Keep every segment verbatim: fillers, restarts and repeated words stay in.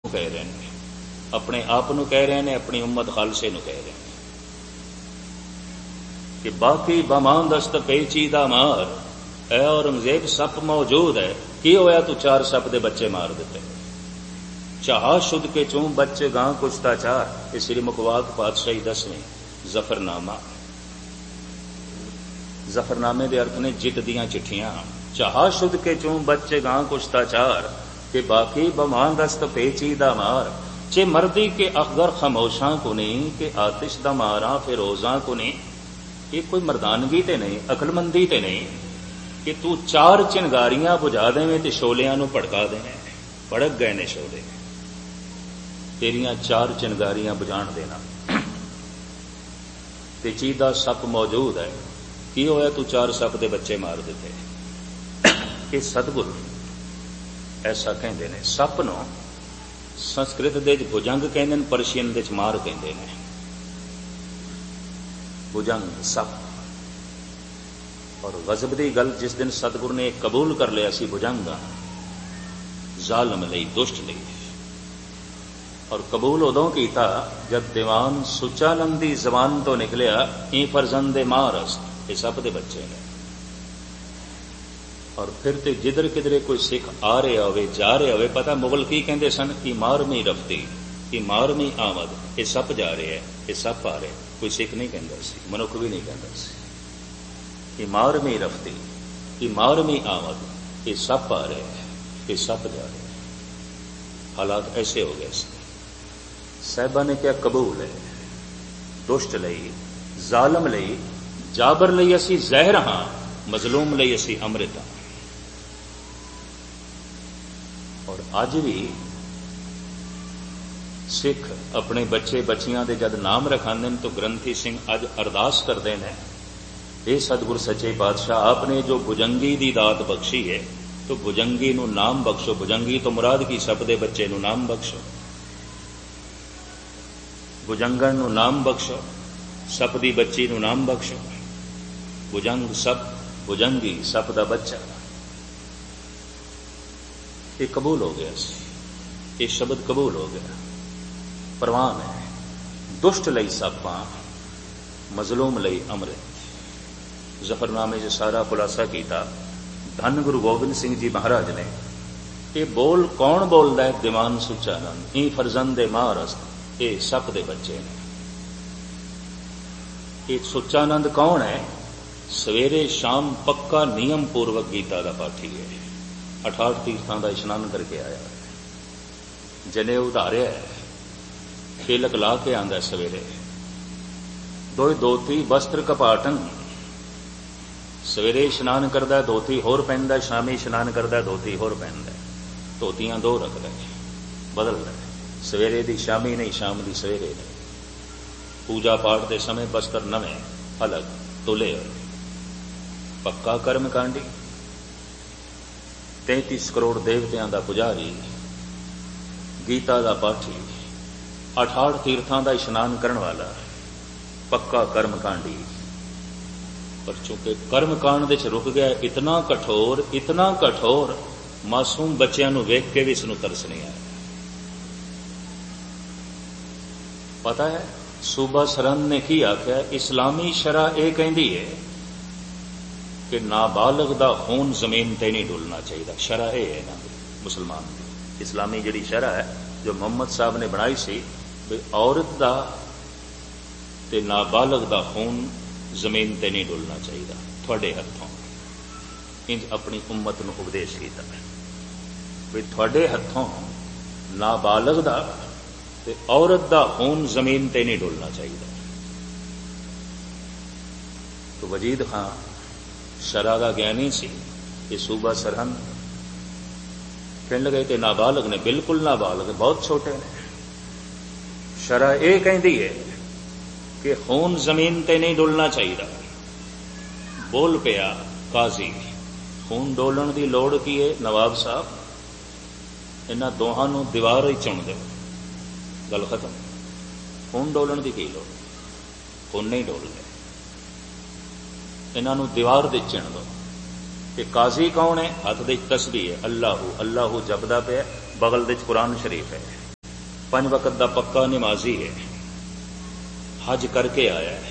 कह रहे हैं, अपने आप नूं कह रहे हैं, अपनी उम्मत खालसे नूं कह रहे हैं कि बाकी बमान दस्त पेचीदा मार ऐ औरंगजेब सप मौजूद है, की होया तू चार सप दे बच्चे मार दिते। चाह शुद्ध के चूं बच्चे गां कुछता चार, ये श्री मुखवाक पातशाही दसवीं जफरनामा। जफरनामे दे अर्थ ने जित दियां चिट्ठियां। चाह शुद्ध के चूं बच्चे गां कुछता चार, के बाकी बमान दस्त पेचीदा मार। चे मर्दी के अखगर खामोशा को नहीं, के आतिश दा मारा फिरोजा को नहीं। ये कोई मर्दानगी ते नहीं, अकलमंदी ते नहीं कि तू चार चिंगारियां बुझा देवें ते शोलियां नूं भड़का देवें। भड़क गए ने शोले, तेरियां चार चिंगारियां बुझाण देना। ते चीदा सप मौजूद है, की होया तू चार सप दे बच्चे मार दिते। ये सतगुरु ऐसा कहते ने। सप नूं संस्कृत दे भुजंग कहंदे ने, परशियन दे मार कहंदे ने। भुजंग सप। और गजब दी गल, जिस दिन सतगुरु ने कबूल कर लिया सी भुजंग जालम लई, दुष्ट लई, और कबूल उदों कीता जब दीवान सुचानंद दी जबान तो निकलिया, ई फरजंदे मारस, ये सप दे बच्चे ने। और फिर ते जिधर किधरे कोई सिख आ रहा होवे, जा रहा होवे, पता मुगल की कहंदे सन कि मारमी रफ्ती, कि मारमी आमद, ये सप जा रहे हैं, ये सप आ रहे। कोई सिख नहीं कहंदा सी, मनुख भी नहीं कहंदा सी कि मारमी रफ्ती, कि मारमी आमद, ये सप आ रहे हैं, ये सप जा रहे हैं। हालात ऐसे हो गए थे। साहिबा ने क्या कबूल है, दुष्ट लई, जालम लई, जाबर लई असी जहर हां, मजलूम लई असी अमृत हां। और अज भी सिख अपने बच्चे बच्चियां दे जद नाम रखांदे ने, तो ग्रंथी सिंह अज अरदास करते हैं, हे सतगुर सच्चे पातशाह, आपने जो भुजंगी दी दात बख्शी है, तो भुजंगी नूं नाम बख्शो। भुजंगी तो मुराद की सप दे बच्चे नूं नाम बख्शो, भुजंगन नूं नाम बख्शो, सप दी बच्ची नूं नाम बख्शो। भुजंग सप, भुजंगी सप दा बच्चा। ये कबूल हो गया, ये शब्द कबूल हो गया, परवान है। दुष्ट लई सपां, मजलूम लई अमृत। जफरनामे से सारा खुलासा किया। धन गुरु गोबिंद सिंह जी महाराज ने ये बोल कौन बोलता है? दीवान सुचानंद, ई फरजंदे मारस, ये सप दे बच्चे ने। ये सुचानंद कौन है? सवेरे शाम पक्का नियम पूर्वक गीता का पाठी है। अठाठ तीर्थां का इशनान करके आया, जने उधारिया है, खेलक ला के आंदा सवेरे, दो धोती वस्त्र कपाटन। सवेरे इशनान करदा, धोती होर पहनदा, शामी इशनान करदा, धोती होर पहनदा। धोतियां दो रखदा, बदलदा, सवेरे दी शामी नहीं, शाम दी सवेरे नहीं। पूजा पाठ के समय वस्त्र नवे अलग तुले होए। पक्का कर्म कांडी, तैंतीस करोड़ देवतियां दा पुजारी, गीता दा पाठी, अठाठ तीर्थां दा इशनान करन वाला, पक्का कर्म कांडी। पर चूंकि कर्म कांड दे च रुक गया, इतना कठोर, इतना कठोर, मासूम बच्चों नूं वेख के भी इसनूं तरस नहीं आया। पता है सूबा सरहंद ने की आख्या? इस्लामी शरा यह कहती है कि नाबालग दा खून जमीन ते नहीं डुलना चाहिए। शरा यह है ना मुसलमान की, इस्लामी जिहड़ी शरा है जो मुहम्मद साहब ने बनाई सी, भी औरत दा ते नाबालग दा खून जमीन ते नहीं डुलना चाहिए। थोड़े हथों इंज अपनी उम्मत नूं उपदेश कीता भी थोड़े हथों नाबालग दा ते औरत दा खून जमीन ते नहीं डुलना चाहिए। तो वजीद खां शरा दा ज्ञानी सी, ये सूबा सरहंद कहने लगे कि नाबालग ने, बिल्कुल नाबालग, बहुत छोटे ने। शरा यह कहती है कि खून जमीन ते नहीं डुलना चाहिए। बोल पिया काजी, खून डोलन की लोड़ की है? नवाब साहब, इन्हां दोहां नूं दीवार ही चुन दो, गल खत्म। खून डोलन की की लोड़? खून नहीं डोलने, इन्हां नूं दीवार दे चिण दो। कि काजी कौन है? हथ दे तस्बीह है, अल्लाहू अल्लाहू जपदा पे, बगल दे कुरान शरीफ है। पंज वक्त का पक्का नमाजी है, हज करके आया है,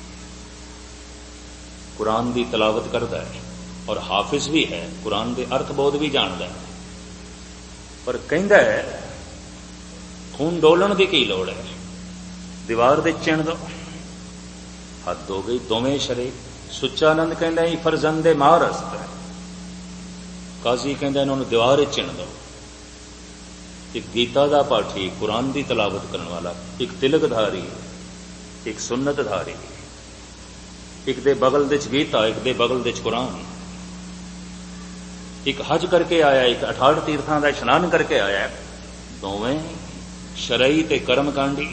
कुरान की तलावत करता है और हाफिज भी है, कुरान के अर्थ बोध भी जानता है, पर कहता है खून डोलन की की लोड़ है, दीवार दे चिण दो। हद हो गई, दोवें शरे। सुच्चानंद कहता है फरजंदे मारस्त है, काजी कहता इन्होंने दीवार चिण दो। एक गीता का पाठी, कुरान की तलावत करने वाला, एक तिलकधारी, एक सुन्नतधारी, एक दे बगल दे गीता, एक दे बगल दे कुरान, एक हज करके आया, एक अठारह तीर्थां का इशनान करके आया, दोवें शरई ते कर्मकांडी।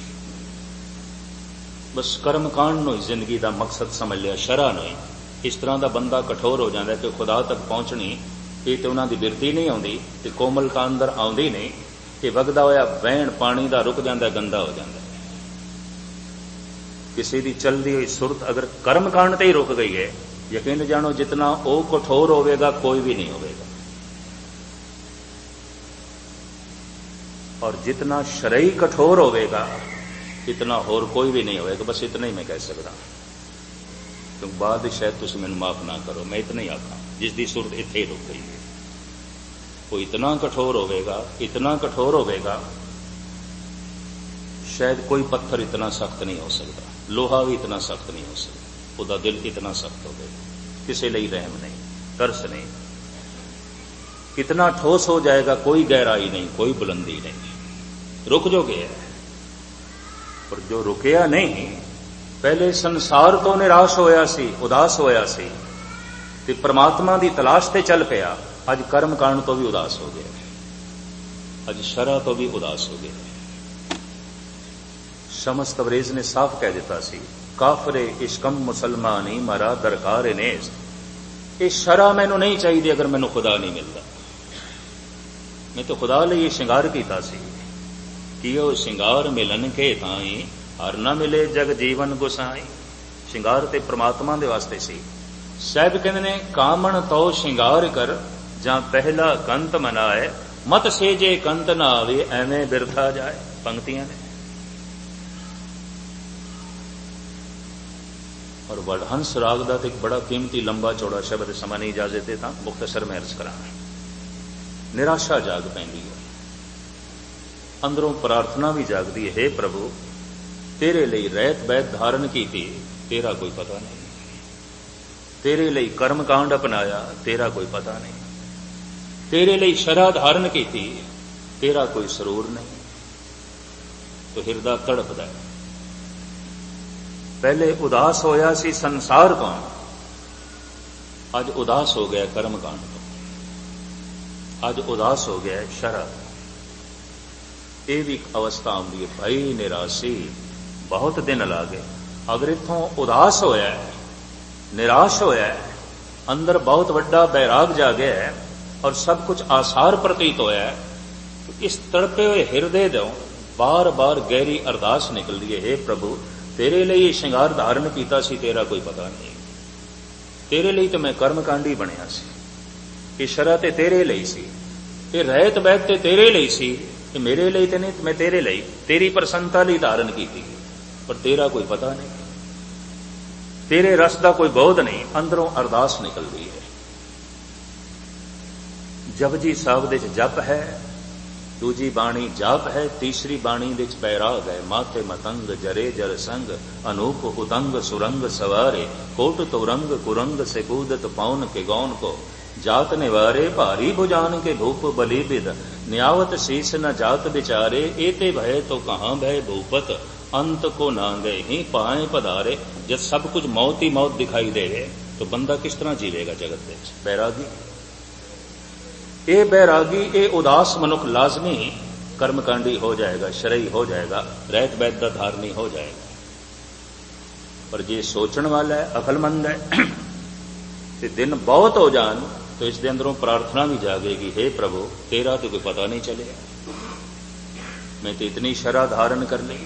बस कर्मकांड नो जिंदगी का मकसद समझ लिया, शरा नहीं। इस तरह का बंदा कठोर हो जाता है कि खुदा तक पहुंचनी ये तो उन्होंने बिरती नहीं आती, तो कोमलता अंदर आती नहीं, ये वगदा होया वहण पानी का रुक जाता, गंदा हो जाता है। किसी की चलती हुई सुरत अगर कर्मकांड ते ही रुक गई है, यकीन जानो जितना वो कठोर होगा कोई भी नहीं होगा, और जितना शरई कठोर होगा इतना होर कोई भी नहीं होगा। बस इतना ही मैं कह सकता, क्योंकि बाद शायद तुम मैनू माफ ना करो, मैं इतना ही आखा जिसकी सुरत इत्थे ही रुक गई है। वो इतना कठोर होगा, इतना कठोर होगा, शायद कोई पत्थर इतना सख्त नहीं हो सकता, लोहा भी इतना सख्त नहीं हो सकता, उसका दिल इतना सख्त हो गया, किसी लिए रहम नहीं, तरस नहीं, कितना ठोस हो जाएगा, कोई गहराई नहीं, कोई बुलंदी नहीं, रुक जो गया है। पर जो रुकया नहीं, पहले संसार तो निराश होया सी, उदास होया सी, ते परमात्मा की तलाश ते चल पिया, अज कर्म कांड तो भी उदास हो गया, अज शरा तो भी उदास हो गया। शमस तबरेज ने साफ कह दिता सी, काफरे इश्कम मुसलमानी मरा दरकार नेस, ये शरा मैनू नहीं चाहिए अगर मैनू खुदा नहीं मिलता। मैं तो खुदा लिए ये श्रृंगार किया सी कि वो श्रृंगार मिलन के ताई हर ना मिले जग जीवन गुसाई। श्रृंगार ते परमात्मा दे वास्ते सी। साहब कहते ने कामन तो श्रृंगार कर जां पहला कंत मनाए, मत सेजे कंत ना आवे एवें बिरथा जाए। पंक्तियां ने और वडहंस राग का एक बड़ा कीमती लंबा चौड़ा शब्द समा नहीं इजाजत है तो मुख्तसर में अर्ज करा। निराशा जाग पैंदी है, अंदरों प्रार्थना भी जागती है, हे प्रभु तेरे लिए रहत बैत धारण की थी, तेरा कोई पता नहीं, तेरे लिए कर्म कांड अपनाया, तेरा कोई पता नहीं, तेरे लिए शरा धारण की थी, तेरा कोई सरूर नहीं। तो हिरदा तड़पदा है। पहले उदास होया सी संसार तो, अज उदास हो गया कर्म कांड तो, अज उदास हो गया शरा। ये भी एक अवस्था आती है, भाई निराशी बहुत दिन ला गए। अगर इथों उदास होया है, निराश होया है, अंदर बहुत वड्डा बैराग जा गया है और सब कुछ आसार प्रतीत होया है, तो इस तड़पे हुए हिरदे दो बार बार गहरी अरदास निकल रही है, हे प्रभु तेरे लिए श्रृंगार धारण किया सी, तेरा कोई पता नहीं, तेरे लिए तो मैं कर्मकांडी बनया सी, ये शरा ते तेरे लिए सी, ये रहत बैत ते तेरे लिए सी, ये मेरे लिए तो नहीं, मैं तेरे लिए तेरी प्रसन्नता लिए धारण की थी, पर तेरा कोई पता नहीं, तेरे रस का कोई बोध नहीं। अंदरों अरदास निकल रही है। जपजी साहब दे जप है, दूजी बाणी जाप है, तीसरी बाणी दे बैराग है। माथे मतंग जरे जर संग अनूप उतंग सुरंग सवारे, कोट तो रंग कुरंग से कूदत पौन के गौन को, जात निवारे भारी भुजान के भूप बलि बिद, न्यावत शीस न जात बिचारे, एते भय तो कहां भय भूपत, अंत को नांगे ही पाए पधारे। जब सब कुछ मौत ही मौत दिखाई दे तो बंदा किस तरह जीवेगा जगत में? बैरागी, ए बैरागी ए उदास मनुख लाजमी कर्मकांडी हो जाएगा, शरई हो जाएगा, रहत बैत का धारणी हो जाएगा। पर जे सोचण वाला है, अकलमंद है, ते दिन बहुत हो जान तो इसके अंदरों प्रार्थना भी जागेगी, हे प्रभु तेरा तो कोई पता नहीं चलेगा, मैं तो इतनी शरा धारण कर ली,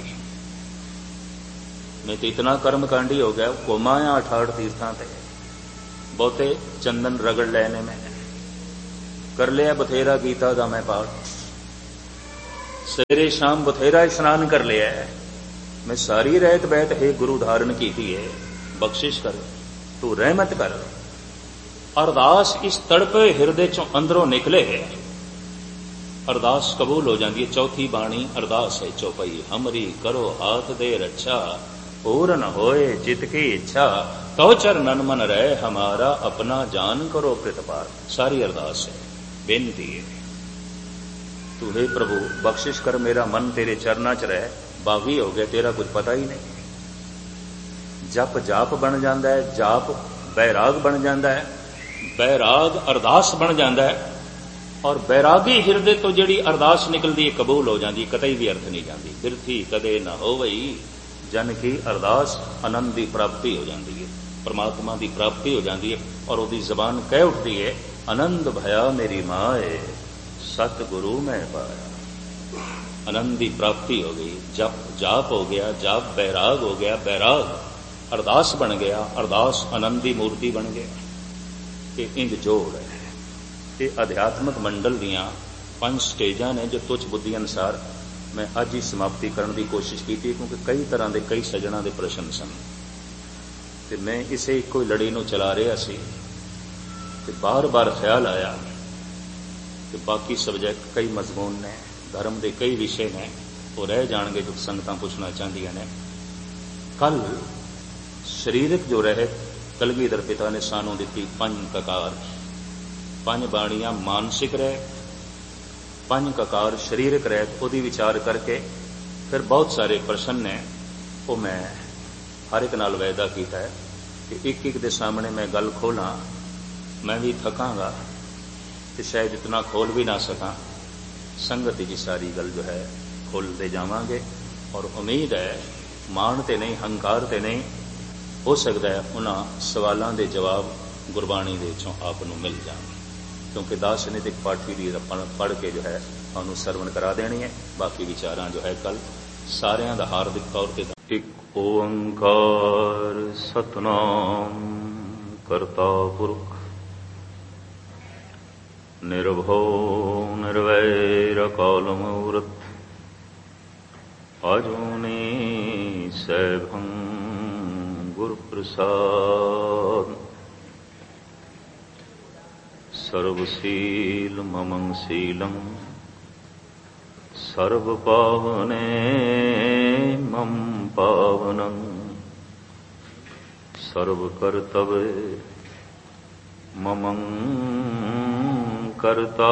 मैं तो इतना कर्मकांडी हो गया, घुमाया अठारह तीर्थां ते, बहुते चंदन रगड़ लेने में, कर लिया बथेरा गीता का मैं पाठ, सवेरे शाम बथेरा इशनान कर लिया है, मैं सारी रहत बैत हे गुरु धारण की है, बख्शिश कर, तू रहमत कर। अरदास इस तड़पे हिरदे चों अंदरों निकले, अरदास कबूल हो जाती है। चौथी बाणी अरदास है चौपाई, हमरी करो हाथ दे रक्षा, पूरन होए चित की इच्छा, तो चरणन मन रहे हमारा, अपना जान करो कृतपार। सारी अरदास है, बेनती है, तू हे प्रभु बख्शिश कर, मेरा मन तेरे चरना च रहे। बागी हो गया, तेरा कुछ पता ही नहीं। जप जाप बन जाता है, जाप बैराग बन जाता है, बैराग अरदास बन जाता है, और बैरागी हिरदे तो जिहड़ी अरदास निकलती है कबूल हो जाती, कतई भी अर्थ नहीं जाती। बिरथी कदे न होवई, जन की अरदास आनंद की प्राप्ति हो जाती है, परमात्मा की प्राप्ति हो जाती है, और उसकी जबान कह उठती है, आनंद भया मेरी माए, सतगुरु मैं पाया। आनंद की प्राप्ति हो गई, जप जाप हो गया, जाप बैराग हो गया, बैराग अरदास बन गया, अरदास आनंद की मूर्ति बन गया। ये इंज जोड़ है। ये अध्यात्मक मंडल दियां पंज स्टेजां ने जो तुच्छ बुद्धि अनुसार मैं अज ही समाप्ति करने की कोशिश की, क्योंकि कई तरह के कई सज्जणों के प्रश्न सन, ते मैं इसे एक कोई लड़ी नूं चला रहा सी, ते बार बार ख्याल आया कि बाकी सबजैक्ट कई मजमून ने, धर्म के कई विषय ने, वो रह जाएंगे जो संगतां पुछना चाहदियां ने। कल शरीरक जो रहे कलगीधर पिता ने सानू दी पंज ककार, पंज बाणियां मानसिक रह, पंज ककार शरीरक रह, उसकी विचार करके फिर बहुत सारे प्रश्न ने वो मैं हर एक नाल वायदा किया है कि एक एक दे सामने मैं गल खोला, मैं भी थकांगा तो शायद इतना खोल भी ना सका। संगत की सारी गल जो है खोलते जावांगे, और उम्मीद है माण ते नहीं, हंकार ते नहीं, हो सकता है उन्हां सवालों के जवाब गुरबाणी दे चों आप नूं मिल जाण, क्योंकि दास नितिक पाठी दी पढ़ के जो है उन्होंने सरवण करा देनी है। बाकी विचारां जो है कल सारियां दा हार्दिक तौर पर। एक ओंकार सतनाम करता पुरख, निर्भव निर्वैर अकाल मूरत, अजूनी सैभं गुरु प्रसाद, सर्वशील ममं शीलं, सर्व पावने मम पावनं, सर्व कर्तव्ये ममं कर्ता,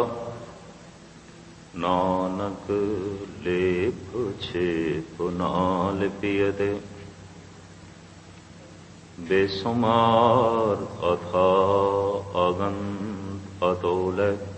नानक लेप छेप ना लिपियते, बेसुमार अथा अगंत अतोल।